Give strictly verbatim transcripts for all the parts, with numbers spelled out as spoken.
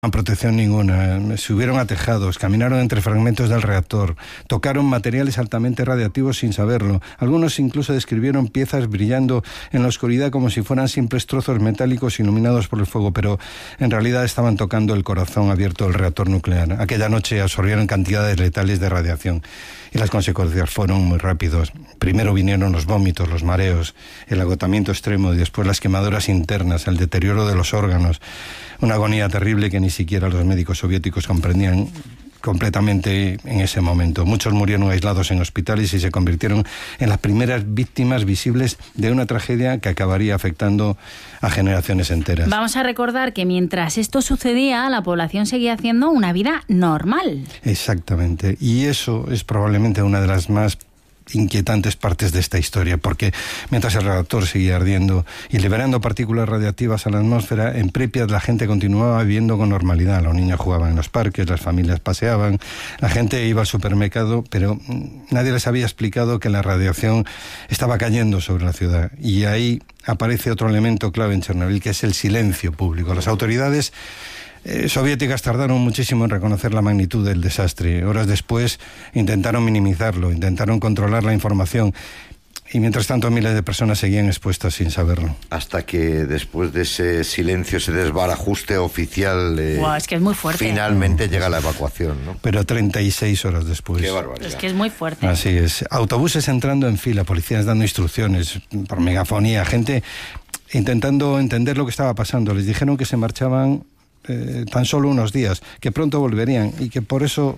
protección ninguna, subieron a tejados, caminaron entre fragmentos del reactor, tocaron materiales altamente radiactivos sin saberlo. Algunos incluso describieron piezas brillando en la oscuridad como si fueran simples trozos metálicos iluminados por el fuego, pero en realidad estaban tocando el corazón abierto del reactor nuclear. Aquella noche absorbieron cantidades letales de radiación y las consecuencias fueron muy rápidos. Primero vinieron los vómitos, los mareos, el agotamiento extremo y después las quemaduras internas, el deterioro de los órganos. Una agonía terrible que ni siquiera los médicos soviéticos comprendían completamente en ese momento. Muchos murieron aislados en hospitales y se convirtieron en las primeras víctimas visibles de una tragedia que acabaría afectando a generaciones enteras. Vamos a recordar que mientras esto sucedía, la población seguía haciendo una vida normal. Exactamente. Y eso es probablemente una de las más inquietantes partes de esta historia, porque mientras el reactor seguía ardiendo y liberando partículas radiactivas a la atmósfera, en Pripyat la gente continuaba viviendo con normalidad. Los niños jugaban en los parques, las familias paseaban, la gente iba al supermercado, pero nadie les había explicado que la radiación estaba cayendo sobre la ciudad. Y ahí aparece otro elemento clave en Chernobyl, que es el silencio público. Las autoridades Eh, soviéticas tardaron muchísimo en reconocer la magnitud del desastre. Horas después intentaron minimizarlo, intentaron controlar la información y mientras tanto miles de personas seguían expuestas sin saberlo. Hasta que después de ese silencio, ese desbarajuste oficial, eh, wow, es que es muy fuerte. Finalmente llega la evacuación, ¿no? Pero treinta y seis horas después. Qué barbaridad. Es que es muy fuerte. Así es. Autobuses entrando en fila, policías dando instrucciones por megafonía, gente intentando entender lo que estaba pasando. Les dijeron que se marchaban Eh, tan solo unos días, que pronto volverían y que por eso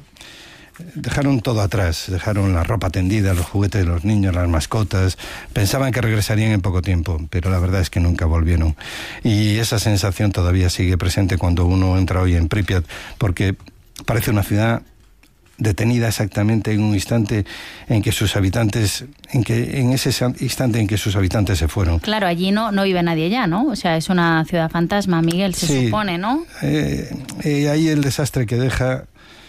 dejaron todo atrás, dejaron la ropa tendida, los juguetes de los niños, las mascotas, pensaban que regresarían en poco tiempo, pero la verdad es que nunca volvieron. Y esa sensación todavía sigue presente cuando uno entra hoy en Pripyat, porque parece una ciudad detenida exactamente en un instante en que sus habitantes, en que en ese instante en que sus habitantes se fueron. Claro, allí no, no vive nadie ya, ¿no? O sea, es una ciudad fantasma, Miguel, se sí, supone, ¿no? Eh, eh, ahí el desastre que deja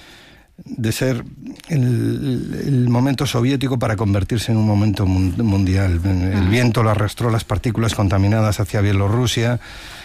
de ser el, el momento soviético para convertirse en un momento mundial. El viento lo arrastró las partículas contaminadas hacia Bielorrusia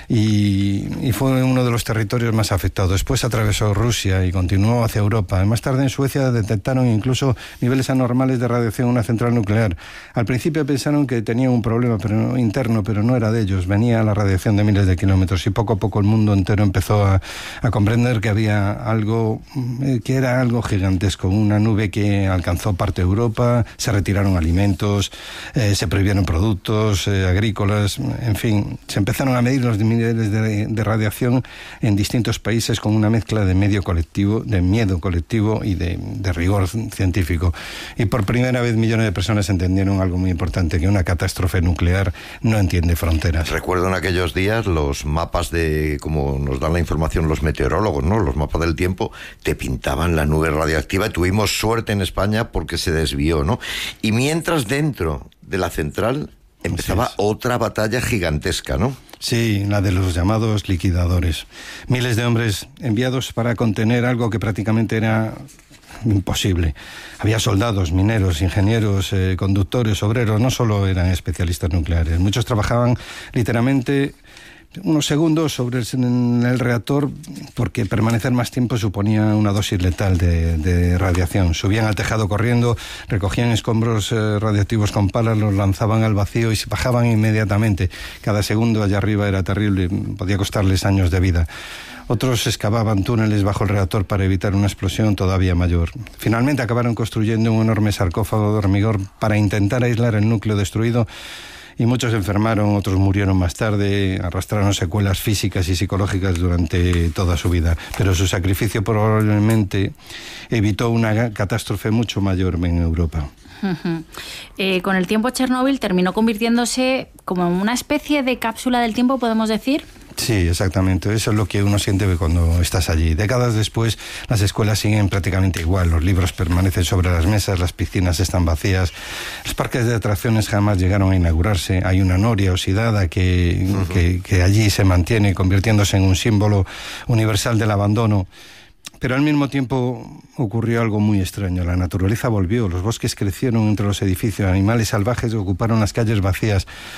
y, y fue uno de los territorios más afectados. Después atravesó Rusia y continuó hacia Europa. Más tarde en Suecia detectaron incluso niveles anormales de radiación en una central nuclear. Al principio pensaron que tenían un problema pero no, interno, pero no era de ellos. Venía la radiación de miles de kilómetros y poco a poco el mundo entero empezó a, a comprender que había algo que era algo gigantesco, una nube que alcanzó parte de Europa, se retiraron alimentos, eh, se prohibieron productos eh, agrícolas, en fin, se empezaron a medir los niveles de, de radiación en distintos países con una mezcla de medio colectivo, de miedo colectivo y de, de rigor científico. Y por primera vez millones de personas entendieron algo muy importante, que una catástrofe nuclear no entiende fronteras. Recuerdo en aquellos días los mapas de, como nos dan la información los meteorólogos, ¿no? Los mapas del tiempo te pintaban la nube radioactiva y tuvimos suerte en España porque se desvió, ¿no? Y mientras dentro de la central empezaba otra batalla gigantesca, ¿no? Sí, la de los llamados liquidadores. Miles de hombres enviados para contener algo que prácticamente era imposible. Había soldados, mineros, ingenieros, eh, conductores, obreros, no solo eran especialistas nucleares. Muchos trabajaban literalmente unos segundos sobre el, en el reactor porque permanecer más tiempo suponía una dosis letal de, de radiación. Subían al tejado corriendo, recogían escombros eh, radiactivos con palas, los lanzaban al vacío y se bajaban inmediatamente. Cada segundo allá arriba era terrible, podía costarles años de vida. Otros excavaban túneles bajo el reactor para evitar una explosión todavía mayor. Finalmente acabaron construyendo un enorme sarcófago de hormigón para intentar aislar el núcleo destruido. Y muchos se enfermaron, otros murieron más tarde, arrastraron secuelas físicas y psicológicas durante toda su vida. Pero su sacrificio probablemente evitó una catástrofe mucho mayor en Europa. Uh-huh. Eh, con el tiempo Chernóbil terminó convirtiéndose como en una especie de cápsula del tiempo, ¿podemos decir? Sí, exactamente. Eso es lo que uno siente cuando estás allí. Décadas después, las escuelas siguen prácticamente igual. Los libros permanecen sobre las mesas, las piscinas están vacías. Los parques de atracciones jamás llegaron a inaugurarse. Hay una noria oxidada que, uh-huh. que, que allí se mantiene, convirtiéndose en un símbolo universal del abandono. Pero al mismo tiempo ocurrió algo muy extraño. La naturaleza volvió, los bosques crecieron entre los edificios, animales salvajes ocuparon las calles vacías.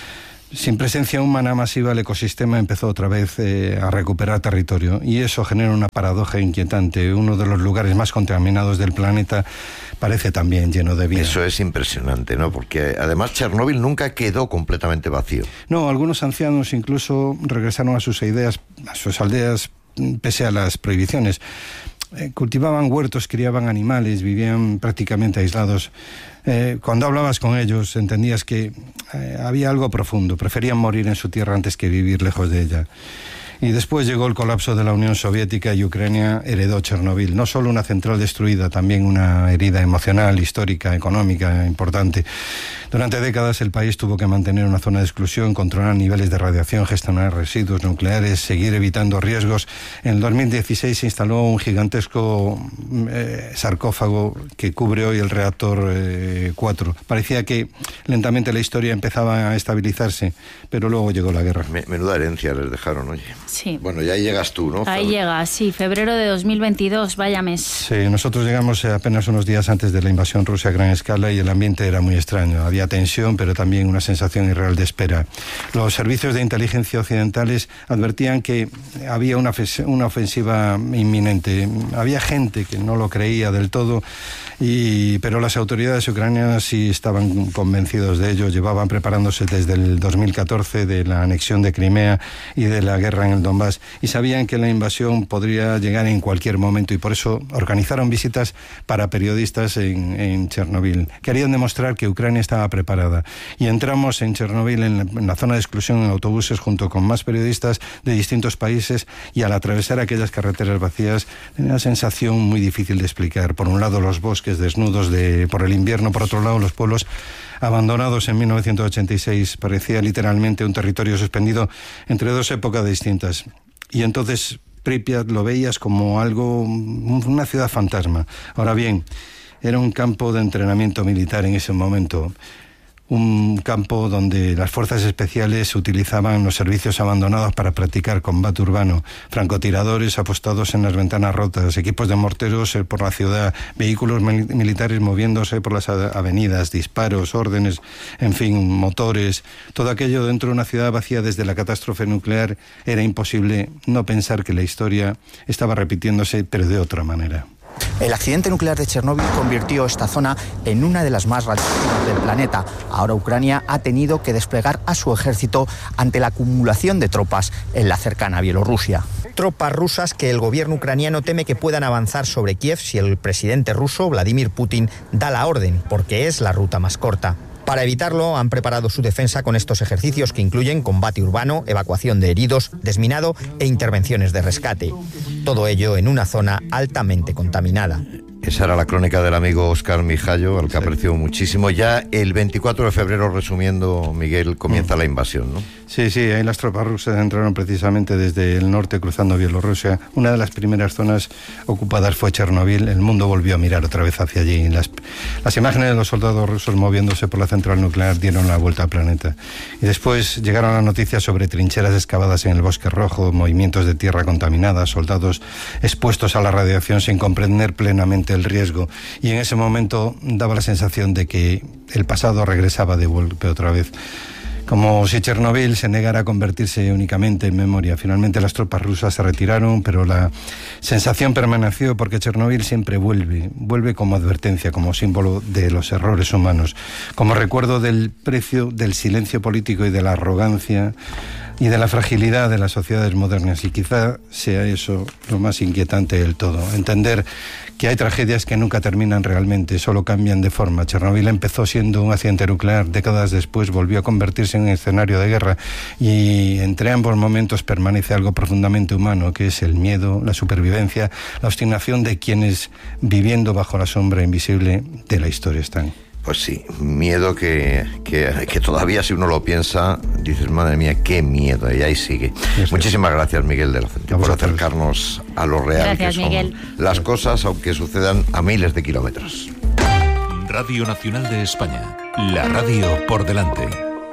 sin presencia humana masiva, el ecosistema empezó otra vez eh, a recuperar territorio, y eso genera una paradoja inquietante. Uno de los lugares más contaminados del planeta parece también lleno de vida. Eso es impresionante, ¿no? Porque además Chernóbil nunca quedó completamente vacío. No, algunos ancianos incluso regresaron a sus ideas, a sus aldeas, pese a las prohibiciones. Eh, cultivaban huertos, criaban animales, vivían prácticamente aislados. Eh, cuando hablabas con ellos entendías que eh, había algo profundo. Preferían morir en su tierra antes que vivir lejos de ella. Y después llegó el colapso de la Unión Soviética y Ucrania heredó Chernóbil. No solo una central destruida, también una herida emocional, histórica, económica importante. Durante décadas el país tuvo que mantener una zona de exclusión, controlar niveles de radiación, gestionar residuos nucleares, seguir evitando riesgos. En el dos mil dieciséis se instaló un gigantesco eh, sarcófago que cubre hoy el reactor eh, cuatro. Parecía que lentamente la historia empezaba a estabilizarse, pero luego llegó la guerra. Menuda herencia les dejaron, oye. Sí. Bueno, ya llegas tú, ¿no? Ahí llega, sí, febrero de dos mil veintidós, vaya mes. Sí, nosotros llegamos apenas unos días antes de la invasión rusa a gran escala y el ambiente era muy extraño. Había tensión, pero también una sensación irreal de espera. Los servicios de inteligencia occidentales advertían que había una, una ofensiva inminente. Había gente que no lo creía del todo, y, pero las autoridades ucranianas sí estaban convencidos de ello. Llevaban preparándose desde el dos mil catorce de la anexión de Crimea y de la guerra en el Donbass, y sabían que la invasión podría llegar en cualquier momento, y por eso organizaron visitas para periodistas en, en Chernóbil. Querían demostrar que Ucrania estaba preparada, y entramos en Chernóbil en la, en la zona de exclusión en autobuses junto con más periodistas de distintos países, y al atravesar aquellas carreteras vacías tenía una sensación muy difícil de explicar. Por un lado los bosques desnudos de, por el invierno, por otro lado los pueblos abandonados en mil novecientos ochenta y seis. Parecía literalmente un territorio suspendido entre dos épocas distintas. Y entonces Pripyat lo veías como algo, una ciudad fantasma. Ahora bien, era un campo de entrenamiento militar en ese momento. Un campo donde las fuerzas especiales utilizaban los servicios abandonados para practicar combate urbano, francotiradores apostados en las ventanas rotas, equipos de morteros por la ciudad, vehículos mil- militares moviéndose por las avenidas, disparos, órdenes, en fin, motores. Todo aquello dentro de una ciudad vacía desde la catástrofe nuclear. Era imposible no pensar que la historia estaba repitiéndose, pero de otra manera. El accidente nuclear de Chernóbil convirtió esta zona en una de las más radiactivas del planeta. Ahora Ucrania ha tenido que desplegar a su ejército ante la acumulación de tropas en la cercana Bielorrusia. Tropas rusas que el gobierno ucraniano teme que puedan avanzar sobre Kiev si el presidente ruso, Vladimir Putin, da la orden, porque es la ruta más corta. Para evitarlo, han preparado su defensa con estos ejercicios que incluyen combate urbano, evacuación de heridos, desminado e intervenciones de rescate. Todo ello en una zona altamente contaminada. Esa era la crónica del amigo Óscar Mijallo, al que sí. aprecio muchísimo. Ya el veinticuatro de febrero, resumiendo, Miguel, comienza mm. la invasión, ¿no? Sí, sí, ahí las tropas rusas entraron precisamente desde el norte, cruzando Bielorrusia. Una de las primeras zonas ocupadas fue Chernóbil. El mundo volvió a mirar otra vez hacia allí. Las, las imágenes de los soldados rusos moviéndose por la central nuclear dieron la vuelta al planeta. Y después llegaron las noticias sobre trincheras excavadas en el Bosque Rojo, movimientos de tierra contaminada, soldados expuestos a la radiación sin comprender plenamente el riesgo, y en ese momento daba la sensación de que el pasado regresaba de golpe otra vez, como si Chernóbil se negara a convertirse únicamente en memoria. Finalmente las tropas rusas se retiraron, pero la sensación permaneció, porque Chernóbil siempre vuelve, vuelve como advertencia, como símbolo de los errores humanos, como recuerdo del precio del silencio político y de la arrogancia y de la fragilidad de las sociedades modernas. Y quizá sea eso lo más inquietante del todo, entender que hay tragedias que nunca terminan realmente, solo cambian de forma. Chernóbil empezó siendo un accidente nuclear, décadas después volvió a convertirse en un escenario de guerra, y entre ambos momentos permanece algo profundamente humano, que es el miedo, la supervivencia, la obstinación de quienes, viviendo bajo la sombra invisible de la historia, están. Pues sí, miedo que, que, que todavía, si uno lo piensa, dices, madre mía, qué miedo, y ahí sigue. Sí, Muchísimas gracias, Miguel de la Fuente, por acercarnos a lo real gracias, que son Miguel. las cosas, aunque sucedan a miles de kilómetros. Radio Nacional de España, la radio por delante.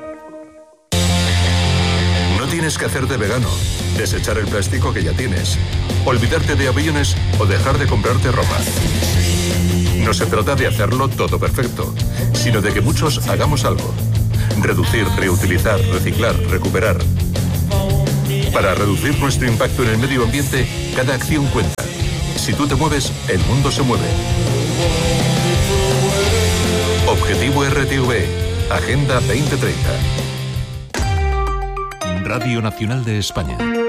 No tienes que hacerte vegano, desechar el plástico que ya tienes, olvidarte de aviones o dejar de comprarte ropa. No se trata de hacerlo todo perfecto, sino de que muchos hagamos algo. Reducir, reutilizar, reciclar, recuperar. Para reducir nuestro impacto en el medio ambiente, cada acción cuenta. Si tú te mueves, el mundo se mueve. Objetivo R T V. Agenda veinte treinta. Radio Nacional de España.